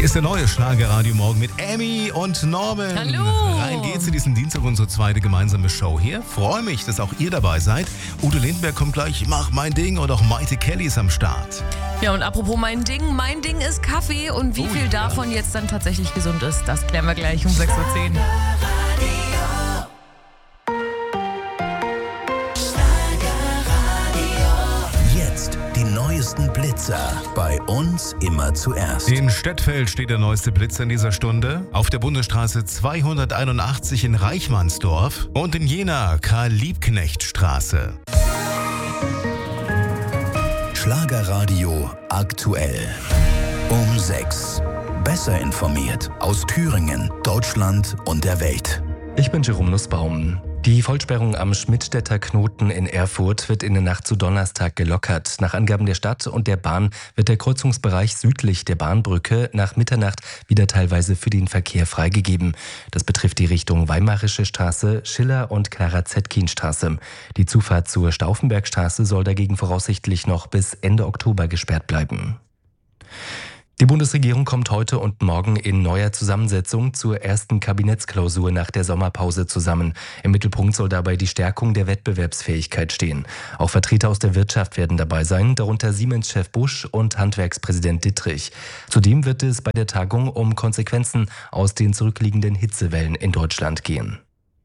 Hier ist der neue Schlagerradio Morgen mit Emmy und Norman. Hallo. Rein geht's in diesen Dienstag, unsere zweite gemeinsame Show hier. Freue mich, dass auch ihr dabei seid. Udo Lindenberg kommt gleich, ich mach mein Ding, und auch Maite Kelly ist am Start. Ja, und apropos mein Ding ist Kaffee, und wie viel davon jetzt dann tatsächlich gesund ist, das klären wir gleich um 6:10 Uhr. Die neuesten Blitzer bei uns immer zuerst. In Stettfeld steht der neueste Blitzer in dieser Stunde. Auf der Bundesstraße 281 in Reichmannsdorf und in Jena Karl-Liebknecht-Straße. Schlagerradio aktuell. Um 6. Besser informiert aus Thüringen, Deutschland und der Welt. Ich bin Jerome Nussbaum. Die Vollsperrung am Schmidtstädter Knoten in Erfurt wird in der Nacht zu Donnerstag gelockert. Nach Angaben der Stadt und der Bahn wird der Kreuzungsbereich südlich der Bahnbrücke nach Mitternacht wieder teilweise für den Verkehr freigegeben. Das betrifft die Richtung Weimarische Straße, Schiller- und Clara-Zetkin-Straße. Die Zufahrt zur Stauffenbergstraße soll dagegen voraussichtlich noch bis Ende Oktober gesperrt bleiben. Die Bundesregierung kommt heute und morgen in neuer Zusammensetzung zur ersten Kabinettsklausur nach der Sommerpause zusammen. Im Mittelpunkt soll dabei die Stärkung der Wettbewerbsfähigkeit stehen. Auch Vertreter aus der Wirtschaft werden dabei sein, darunter Siemens-Chef Busch und Handwerkspräsident Dittrich. Zudem wird es bei der Tagung um Konsequenzen aus den zurückliegenden Hitzewellen in Deutschland gehen.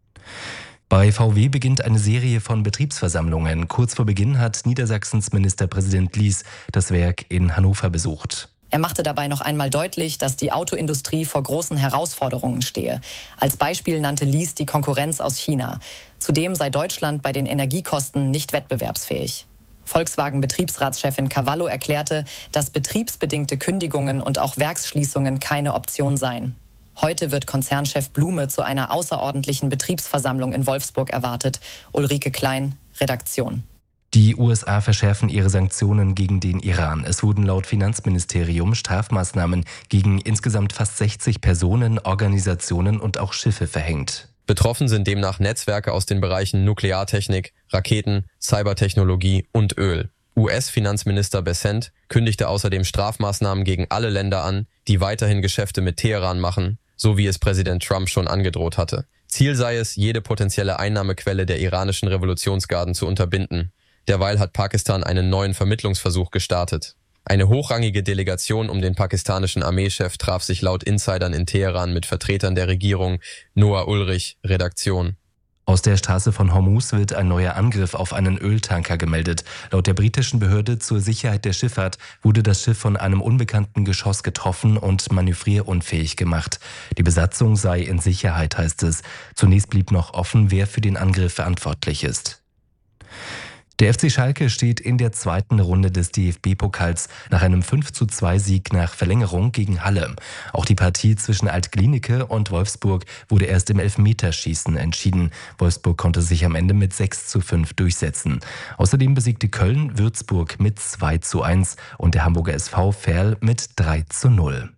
Bei VW beginnt eine Serie von Betriebsversammlungen. Kurz vor Beginn hat Niedersachsens Ministerpräsident Lies das Werk in Hannover besucht. Er machte dabei noch einmal deutlich, dass die Autoindustrie vor großen Herausforderungen stehe. Als Beispiel nannte Lies die Konkurrenz aus China. Zudem sei Deutschland bei den Energiekosten nicht wettbewerbsfähig. Volkswagen-Betriebsratschefin Cavallo erklärte, dass betriebsbedingte Kündigungen und auch Werksschließungen keine Option seien. Heute wird Konzernchef Blume zu einer außerordentlichen Betriebsversammlung in Wolfsburg erwartet. Ulrike Klein, Redaktion. Die USA verschärfen ihre Sanktionen gegen den Iran. Es wurden laut Finanzministerium Strafmaßnahmen gegen insgesamt fast 60 Personen, Organisationen und auch Schiffe verhängt. Betroffen sind demnach Netzwerke aus den Bereichen Nukleartechnik, Raketen, Cybertechnologie und Öl. US-Finanzminister Bessent kündigte außerdem Strafmaßnahmen gegen alle Länder an, die weiterhin Geschäfte mit Teheran machen, so wie es Präsident Trump schon angedroht hatte. Ziel sei es, jede potenzielle Einnahmequelle der iranischen Revolutionsgarden zu unterbinden. Derweil hat Pakistan einen neuen Vermittlungsversuch gestartet. Eine hochrangige Delegation um den pakistanischen Armeechef traf sich laut Insidern in Teheran mit Vertretern der Regierung. Noah Ulrich, Redaktion. Aus der Straße von Hormuz wird ein neuer Angriff auf einen Öltanker gemeldet. Laut der britischen Behörde zur Sicherheit der Schifffahrt wurde das Schiff von einem unbekannten Geschoss getroffen und manövrierunfähig gemacht. Die Besatzung sei in Sicherheit, heißt es. Zunächst blieb noch offen, wer für den Angriff verantwortlich ist. Der FC Schalke steht in der zweiten Runde des DFB-Pokals nach einem 5:2-Sieg nach Verlängerung gegen Halle. Auch die Partie zwischen Alt-Glienicke und Wolfsburg wurde erst im Elfmeterschießen entschieden. Wolfsburg konnte sich am Ende mit 6:5 durchsetzen. Außerdem besiegte Köln Würzburg mit 2:1 und der Hamburger SV Verl mit 3:0.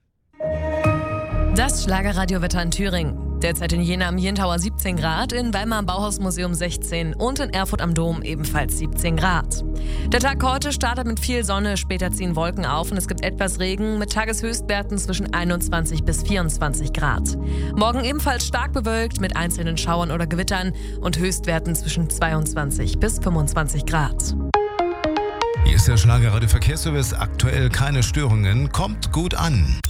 Das Schlagerradiowetter in Thüringen. Derzeit in Jena am Jentauer 17 Grad, in Weimar am Bauhausmuseum 16 und in Erfurt am Dom ebenfalls 17 Grad. Der Tag heute startet mit viel Sonne, später ziehen Wolken auf und es gibt etwas Regen mit Tageshöchstwerten zwischen 21 bis 24 Grad. Morgen ebenfalls stark bewölkt mit einzelnen Schauern oder Gewittern und Höchstwerten zwischen 22 bis 25 Grad. Hier ist der Schlagerradio Verkehrsservice. Aktuell keine Störungen. Kommt gut an.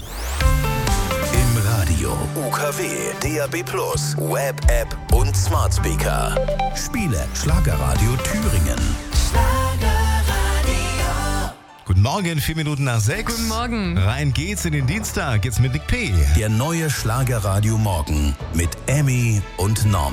Im Radio, UKW, DAB+, Web-App und Smart Speaker. Spiele Schlagerradio Thüringen. Guten Morgen, 4 Minuten nach 6. Guten Morgen. Rein geht's in den Dienstag, jetzt mit Nick P. Der neue Schlagerradio Morgen mit Emmy und Norman.